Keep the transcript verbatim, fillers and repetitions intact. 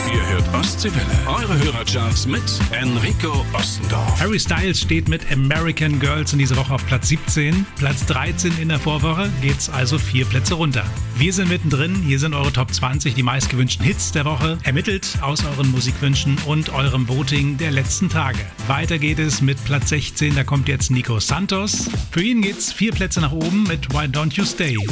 Ihr hört Ostseewelle. Eure Hörercharts mit Enrico Ostendorf. Harry Styles steht mit American Girls in dieser Woche auf Platz siebzehn. Platz dreizehn in der Vorwoche, geht's also vier Plätze runter. Wir sind mittendrin, hier sind eure Top zwanzig, die meistgewünschten Hits der Woche, ermittelt aus euren Musikwünschen und eurem Voting der letzten Tage. Weiter geht es mit Platz sechzehn, da kommt jetzt Nico Santos. Für ihn geht's vier Plätze nach oben mit Why Don't You Stay.